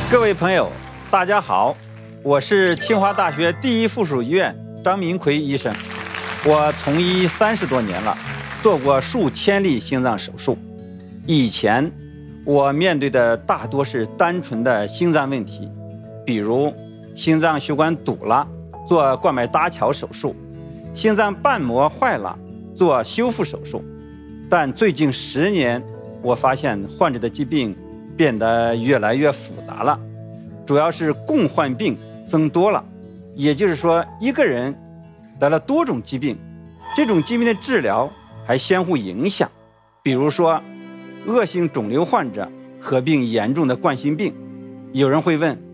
各位朋友，大家好，我是清华大学第一附属医院张明奎医生。我从医30多年了，做过数千例心脏手术。以前我面对的大多是单纯的心脏问题，比如心脏血管堵了，做冠脉搭桥手术；心脏瓣膜坏了，做修复手术。但最近10年，我发现患者的疾病变得越来越复杂了，主要是共患病增多了。也就是说，一个人得了多种疾病，这种疾病的治疗还相互影响。比如说，恶性肿瘤患者合并严重的冠心病，有人会问，